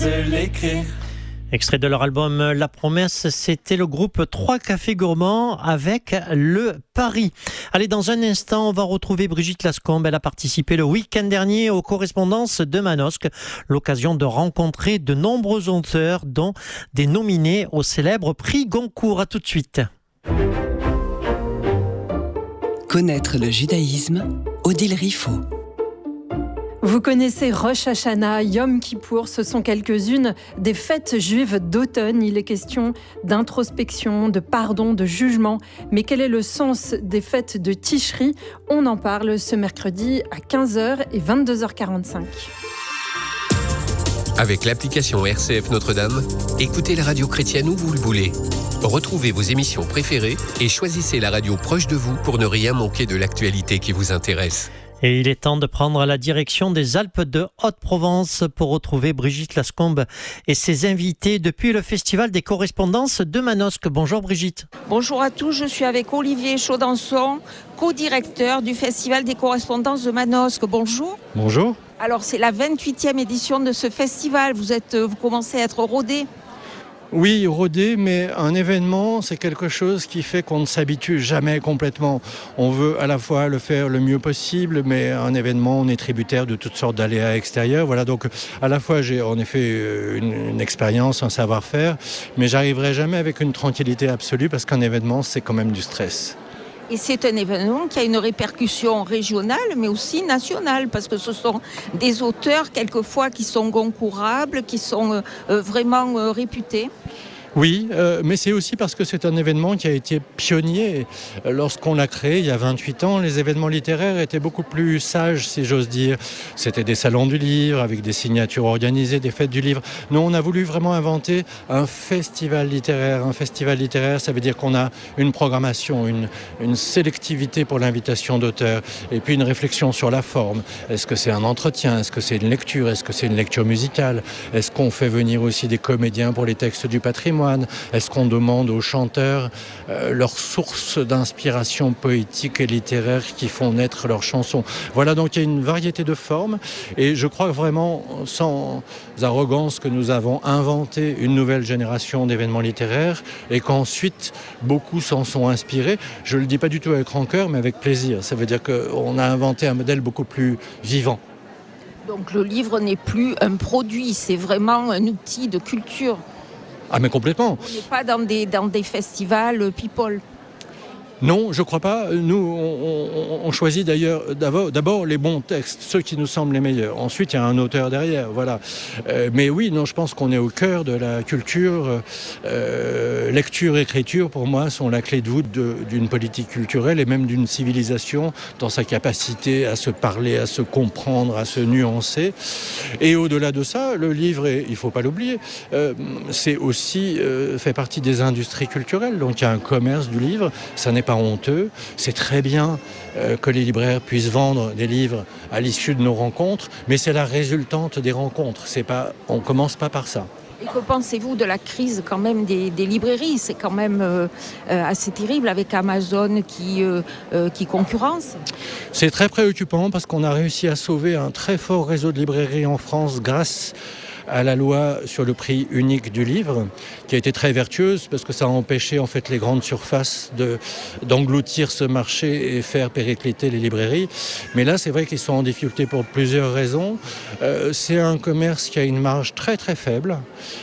j'ose l'écrire. Extrait de leur album La Promesse, c'était le groupe 3 Cafés Gourmands avec Le Paris. Allez, dans un instant, on va retrouver Brigitte Lascombe. Elle a participé le week-end dernier aux correspondances de Manosque. L'occasion de rencontrer de nombreux auteurs, dont des nominés au célèbre prix Goncourt. À tout de suite. Connaître le judaïsme, Odile Riffaut. Vous connaissez Rosh Hashanah, Yom Kippour, ce sont quelques-unes des fêtes juives d'automne. Il est question d'introspection, de pardon, de jugement. Mais quel est le sens des fêtes de Tishri ? On en parle ce mercredi à 15h et 22h45. Avec l'application RCF Notre-Dame, écoutez la radio chrétienne où vous le voulez. Retrouvez vos émissions préférées et choisissez la radio proche de vous pour ne rien manquer de l'actualité qui vous intéresse. Et il est temps de prendre la direction des Alpes de Haute-Provence pour retrouver Brigitte Lascombe et ses invités depuis le Festival des correspondances de Manosque. Bonjour Brigitte. Bonjour à tous, je suis avec Olivier Chaudançon, co-directeur du Festival des correspondances de Manosque. Bonjour. Bonjour. Alors c'est la 28e édition de ce festival, vous commencez à être rodé. Oui, rodé, mais un événement, c'est quelque chose qui fait qu'on ne s'habitue jamais complètement. On veut à la fois le faire le mieux possible, mais un événement, on est tributaire de toutes sortes d'aléas extérieurs. Voilà, donc à la fois j'ai en effet une expérience, un savoir-faire, mais j'arriverai jamais avec une tranquillité absolue parce qu'un événement, c'est quand même du stress. Et c'est un événement qui a une répercussion régionale, mais aussi nationale, parce que ce sont des auteurs, quelquefois, qui sont goncourables, qui sont vraiment réputés. Oui, mais c'est aussi parce que c'est un événement qui a été pionnier. Lorsqu'on l'a créé il y a 28 ans, les événements littéraires étaient beaucoup plus sages, si j'ose dire. C'était des salons du livre, avec des signatures organisées, des fêtes du livre. Nous, on a voulu vraiment inventer un festival littéraire. Un festival littéraire, ça veut dire qu'on a une programmation, une sélectivité pour l'invitation d'auteurs, et puis une réflexion sur la forme. Est-ce que c'est un entretien ? Est-ce que c'est une lecture ? Est-ce que c'est une lecture musicale ? Est-ce qu'on fait venir aussi des comédiens pour les textes du patrimoine ? Est-ce qu'on demande aux chanteurs leurs sources d'inspiration poétique et littéraire qui font naître leurs chansons ? Voilà, donc il y a une variété de formes et je crois vraiment, sans arrogance, que nous avons inventé une nouvelle génération d'événements littéraires et qu'ensuite beaucoup s'en sont inspirés. Je ne le dis pas du tout avec rancœur, mais avec plaisir. Ça veut dire qu'on a inventé un modèle beaucoup plus vivant. Donc le livre n'est plus un produit, c'est vraiment un outil de culture. Ah mais complètement. On n'est pas dans des festivals people. Non, je crois pas. Nous, on choisit d'ailleurs d'abord les bons textes, ceux qui nous semblent les meilleurs. Ensuite, il y a un auteur derrière, voilà. Mais oui, non, je pense qu'on est au cœur de la culture. Lecture, écriture, pour moi, sont la clé de voûte d'une politique culturelle et même d'une civilisation dans sa capacité à se parler, à se comprendre, à se nuancer. Et au-delà de ça, le livre, il faut pas l'oublier, c'est aussi fait partie des industries culturelles. Donc il y a un commerce du livre. Ça n'est pas honteux, c'est très bien que les libraires puissent vendre des livres à l'issue de nos rencontres, mais c'est la résultante des rencontres. On ne commence pas par ça. Et que pensez-vous de la crise quand même des librairies ? C'est quand même assez terrible avec Amazon qui concurrence. C'est très préoccupant parce qu'on a réussi à sauver un très fort réseau de librairies en France grâce à la loi sur le prix unique du livre, qui a été très vertueuse parce que ça a empêché en fait les grandes surfaces d'engloutir ce marché et faire péricliter les librairies. Mais là, c'est vrai qu'ils sont en difficulté pour plusieurs raisons. C'est un commerce qui a une marge très très faible.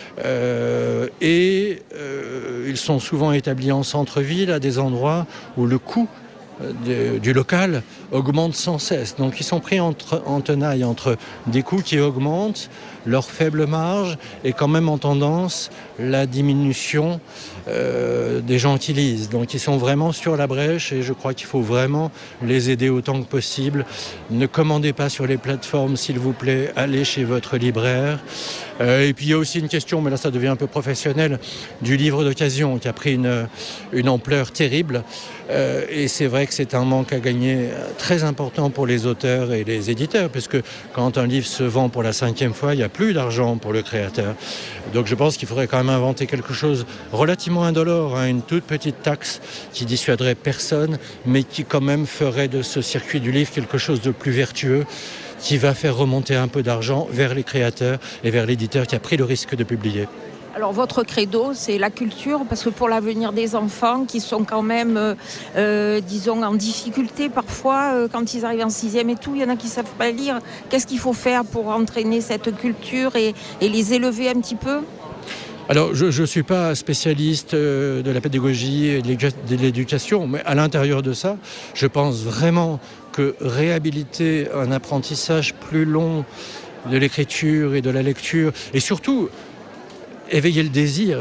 Ils sont souvent établis en centre-ville, à des endroits où le coût du local augmente sans cesse. Donc ils sont pris en tenaille entre des coûts qui augmentent, leur faible marge et quand même en tendance la diminution des gens qui lisent. Donc ils sont vraiment sur la brèche et je crois qu'il faut vraiment les aider autant que possible. Ne commandez pas sur les plateformes, s'il vous plaît, allez chez votre libraire. Et puis il y a aussi une question, mais là ça devient un peu professionnel, du livre d'occasion qui a pris une ampleur terrible. Et c'est vrai que c'est un manque à gagner très important pour les auteurs et les éditeurs, puisque quand un livre se vend pour la 5e fois, il n'y a plus d'argent pour le créateur. Donc je pense qu'il faudrait quand même inventer quelque chose relativement indolore, une toute petite taxe qui dissuaderait personne, mais qui quand même ferait de ce circuit du livre quelque chose de plus vertueux. qui va faire remonter un peu d'argent vers les créateurs et vers l'éditeur qui a pris le risque de publier. Alors votre credo, c'est la culture, parce que pour l'avenir des enfants qui sont quand même, disons, en difficulté parfois, quand ils arrivent en 6e et tout, il y en a qui ne savent pas lire. Qu'est-ce qu'il faut faire pour entraîner cette culture et les élever un petit peu ? Alors, je ne suis pas spécialiste de la pédagogie et de l'éducation, mais à l'intérieur de ça, je pense vraiment que réhabiliter un apprentissage plus long de l'écriture et de la lecture, et surtout éveiller le désir,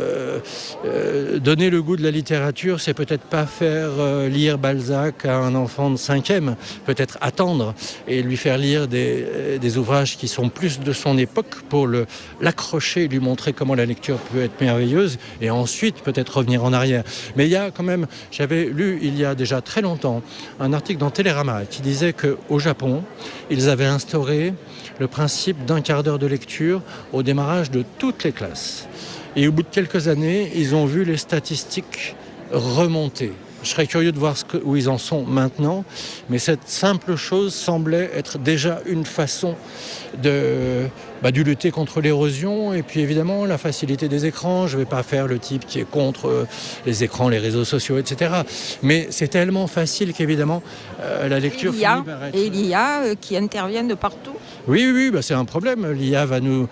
donner le goût de la littérature, c'est peut-être pas faire lire Balzac à un enfant de 5e, peut-être attendre et lui faire lire des ouvrages qui sont plus de son époque pour l'accrocher, lui montrer comment la lecture peut être merveilleuse et ensuite peut-être revenir en arrière. Mais il y a quand même, j'avais lu il y a déjà très longtemps un article dans Télérama qui disait qu'au Japon, ils avaient instauré le principe d'un quart d'heure de lecture au démarrage de toutes les classes. Et au bout de quelques années, ils ont vu les statistiques remonter. Je serais curieux de voir où ils en sont maintenant, mais cette simple chose semblait être déjà une façon de lutter contre l'érosion et puis évidemment la facilité des écrans. Je ne vais pas faire le type qui est contre les écrans, les réseaux sociaux, etc. Mais c'est tellement facile qu'évidemment la lecture finit par être... Et l'IA qui interviennent de partout. Oui, c'est un problème. L'IA va nous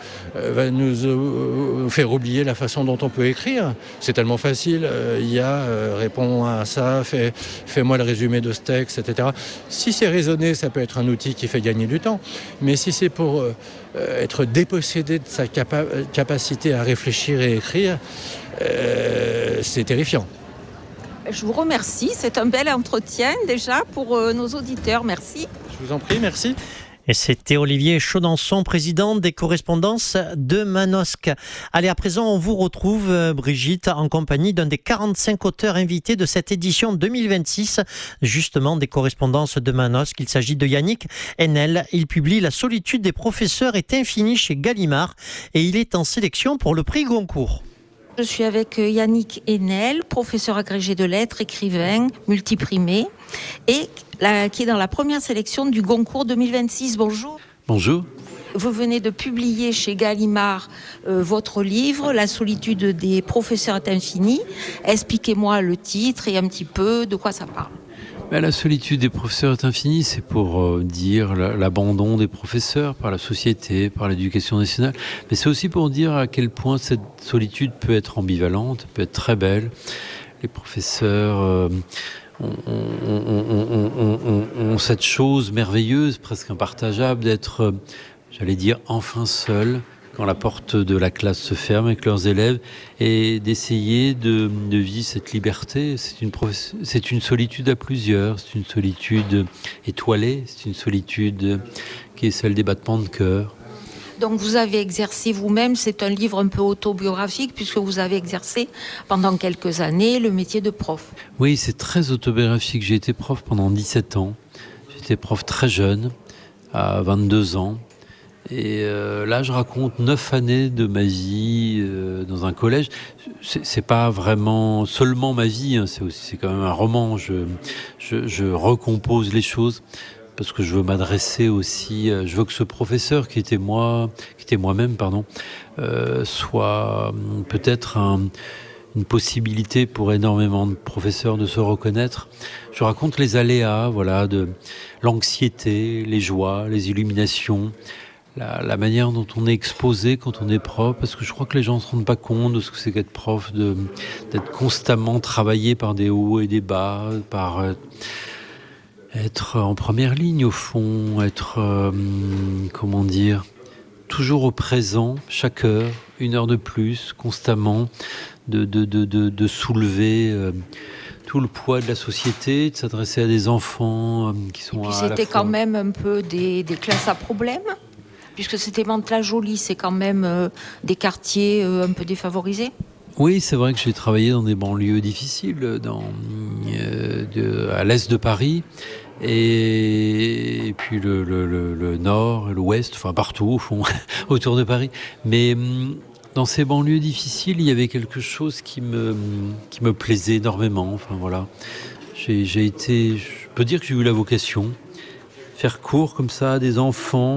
faire oublier la façon dont on peut écrire. C'est tellement facile. IA répond à ça, fais-moi le résumé de ce texte, etc. Si c'est raisonné, ça peut être un outil qui fait gagner du temps. Mais si c'est pour être dépossédé de sa capacité à réfléchir et écrire, c'est terrifiant. Je vous remercie. C'est un bel entretien déjà pour nos auditeurs. Merci. Je vous en prie, merci. Et c'était Olivier Chaudenson, président des correspondances de Manosque. Allez, à présent, on vous retrouve, Brigitte, en compagnie d'un des 45 auteurs invités de cette édition 2026, justement des correspondances de Manosque. Il s'agit de Yannick Enel. Il publie La solitude des professeurs est infinie chez Gallimard et il est en sélection pour le prix Goncourt. Je suis avec Yannick Enel, professeur agrégé de lettres, écrivain, multiprimé, et qui est dans la première sélection du Goncourt 2026. Bonjour. Bonjour. Vous venez de publier chez Gallimard votre livre, La solitude des professeurs est infinie. Expliquez-moi le titre et un petit peu de quoi ça parle. La solitude des professeurs est infinie, c'est pour dire l'abandon des professeurs par la société, par l'éducation nationale. Mais c'est aussi pour dire à quel point cette solitude peut être ambivalente, peut être très belle. Les professeurs ont cette chose merveilleuse, presque impartageable, d'être, j'allais dire, enfin seuls quand la porte de la classe se ferme avec leurs élèves et d'essayer de vivre cette liberté. C'est une solitude à plusieurs, c'est une solitude étoilée, c'est une solitude qui est celle des battements de cœur. Donc vous avez exercé vous-même, c'est un livre un peu autobiographique puisque vous avez exercé pendant quelques années le métier de prof. Oui, c'est très autobiographique. J'ai été prof pendant 17 ans. J'étais prof très jeune, à 22 ans. Et là, je raconte 9 années de ma vie dans un collège. C'est pas vraiment seulement ma vie, hein, c'est quand même un roman. Je recompose les choses parce que je veux m'adresser aussi. Je veux que ce professeur qui était moi-même, soit peut-être une possibilité pour énormément de professeurs de se reconnaître. Je raconte les aléas, de l'anxiété, les joies, les illuminations. La manière dont on est exposé quand on est prof, parce que je crois que les gens ne se rendent pas compte de ce que c'est qu'être prof, d'être constamment travaillé par des hauts et des bas, par être en première ligne au fond, être, toujours au présent, chaque heure, 1 heure de plus, constamment, de soulever tout le poids de la société, de s'adresser à des enfants qui sont à la fois... Et puis c'était quand même un peu des classes à problème, puisque c'était Mantes-la-Jolie, c'est quand même des quartiers un peu défavorisés. Oui, c'est vrai que j'ai travaillé dans des banlieues difficiles, à l'est de Paris, et puis le nord, l'ouest, enfin partout au fond, autour de Paris. Mais dans ces banlieues difficiles, il y avait quelque chose qui me plaisait énormément. Je peux dire que j'ai eu la vocation, faire court comme ça à des enfants,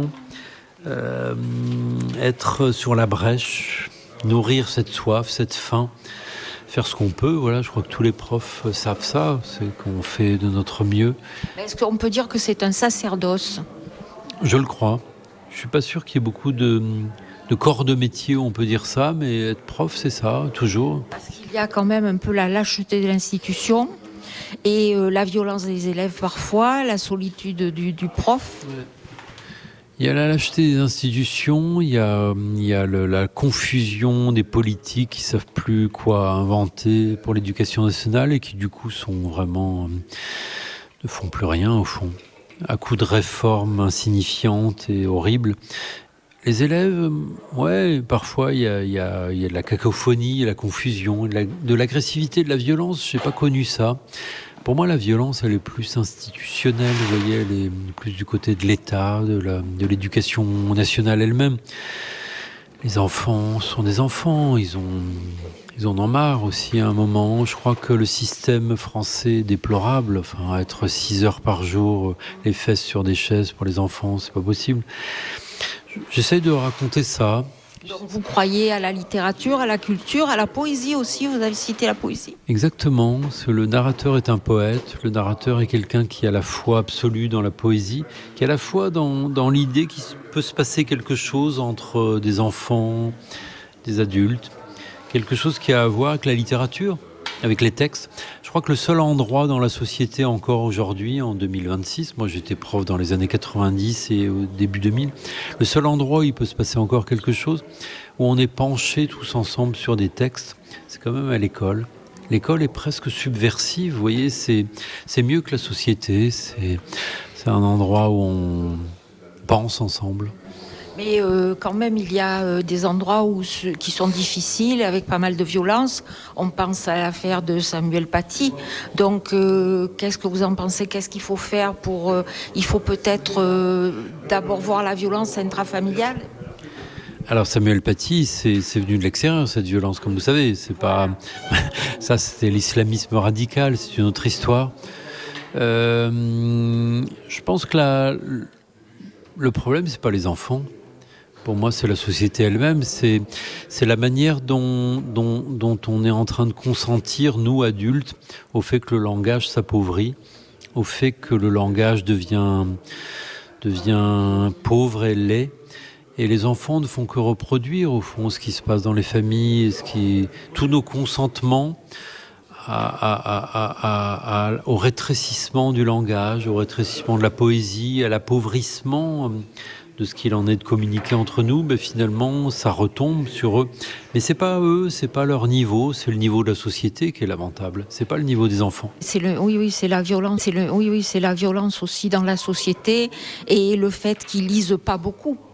être sur la brèche, nourrir cette soif, cette faim, faire ce qu'on peut. Voilà, je crois que tous les profs savent ça, c'est qu'on fait de notre mieux. Est-ce qu'on peut dire que c'est un sacerdoce ? Je le crois. Je suis pas sûr qu'il y ait beaucoup de corps de métier où on peut dire ça, mais être prof, c'est ça, toujours. Parce qu'il y a quand même un peu la lâcheté de l'institution et la violence des élèves parfois, la solitude du prof. Ouais. Il y a la lâcheté des institutions, il y a la confusion des politiques qui savent plus quoi inventer pour l'éducation nationale et qui du coup sont vraiment ne font plus rien au fond, à coup de réformes insignifiantes et horribles. Les élèves, ouais, parfois il y a de la cacophonie, il y a la confusion, de l'agressivité, de la violence. J'ai pas connu ça. Pour moi, la violence, elle est plus institutionnelle. Vous voyez, elle est plus du côté de l'État, de l'éducation nationale elle-même. Les enfants sont des enfants. Ils en ont marre aussi à un moment. Je crois que le système français est déplorable. Enfin, être 6 heures par jour, les fesses sur des chaises pour les enfants, c'est pas possible. J'essaie de raconter ça. Donc vous croyez à la littérature, à la culture, à la poésie aussi, vous avez cité la poésie. Exactement, le narrateur est un poète, le narrateur est quelqu'un qui a la foi absolue dans la poésie, qui a la foi dans l'idée qu'il peut se passer quelque chose entre des enfants, des adultes, quelque chose qui a à voir avec la littérature, avec les textes. Je crois que le seul endroit dans la société encore aujourd'hui, en 2026, moi j'étais prof dans les années 90 et au début 2000, le seul endroit où il peut se passer encore quelque chose, où on est penchés tous ensemble sur des textes, c'est quand même à l'école. L'école est presque subversive, vous voyez, c'est mieux que la société, c'est un endroit où on pense ensemble. Mais quand même, il y a des endroits qui sont difficiles, avec pas mal de violence. On pense à l'affaire de Samuel Paty. Donc, qu'est-ce que vous en pensez ? Qu'est-ce qu'il faut faire pour... il faut peut-être d'abord voir la violence intrafamiliale ? Alors Samuel Paty, c'est venu de l'extérieur, cette violence, comme vous savez. C'est pas... Ça, c'était l'islamisme radical, c'est une autre histoire. Je pense que le problème, c'est pas les enfants. Pour moi, c'est la société elle-même, c'est la manière dont on est en train de consentir, nous, adultes, au fait que le langage s'appauvrit, au fait que le langage devient pauvre et laid. Et les enfants ne font que reproduire, au fond, ce qui se passe dans les familles, tous nos consentements au rétrécissement du langage, au rétrécissement de la poésie, à l'appauvrissement de ce qu'il en est de communiquer entre nous, mais finalement, ça retombe sur eux. Mais c'est pas eux, c'est pas leur niveau, c'est le niveau de la société qui est lamentable. C'est pas le niveau des enfants. C'est la violence. C'est la violence aussi dans la société et le fait qu'ils lisent pas beaucoup.